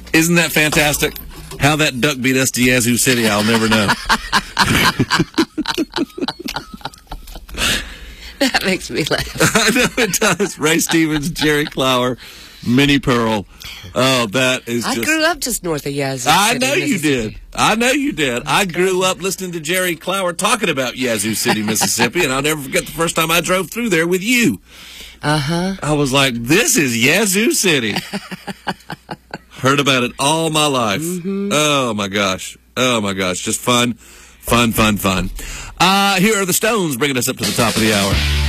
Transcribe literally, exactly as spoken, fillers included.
Isn't that fantastic? How that duck beat us to Yazoo City, I'll never know. That makes me laugh. I know it does. Ray Stevens, Jerry Clower, Minnie Pearl. Oh, that is I just... grew up just north of Yazoo I City, know you Mississippi. did. I know you did. I grew up listening to Jerry Clower talking about Yazoo City, Mississippi, and I'll never forget the first time I drove through there with you. Uh-huh. I was like, this is Yazoo City. Heard about it all my life. Mm-hmm. Oh, my gosh. Oh, my gosh. Just fun, fun, fun, fun. Uh, here are the Stones bringing us up to the top of the hour.